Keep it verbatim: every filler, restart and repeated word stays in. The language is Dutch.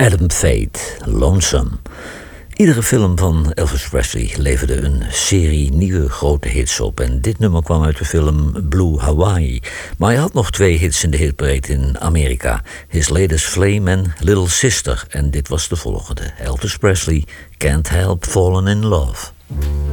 Adam Fate, Lonesome. Iedere film van Elvis Presley leverde een serie nieuwe grote hits op. En dit nummer kwam uit de film Blue Hawaii. Maar hij had nog twee hits in de hitparade in Amerika. His Latest Flame en Little Sister. En dit was de volgende. Elvis Presley, Can't Help Falling in Love.